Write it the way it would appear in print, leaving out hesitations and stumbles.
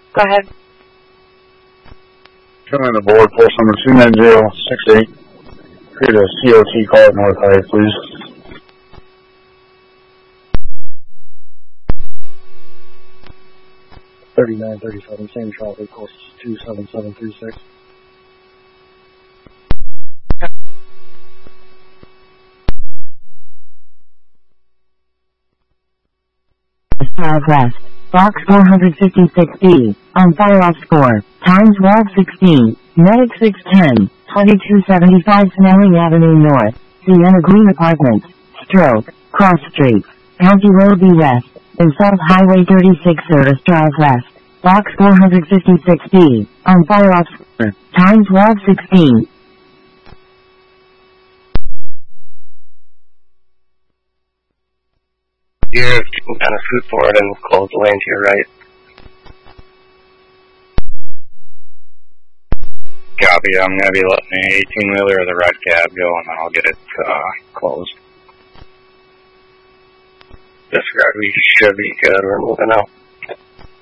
Go ahead. Coming to board, force number 29068. Create a COT call at North High, please. 3937, same traffic, course 27736. Southwest, box 456B, on fire-off score, times 1216, medic 610, 2275 Snelling Avenue North, Sienna Green Apartments, Stroke, Cross Street, County Road B West, and South Highway 36 Service Drive West, box 456B, on fire-off score, times 1216. You're kind of scoot forward and close the lane to your right. Copy, I'm going to be letting the 18-wheeler or the red cab go, and then I'll get it closed. Disregard, we should be good. We're moving out.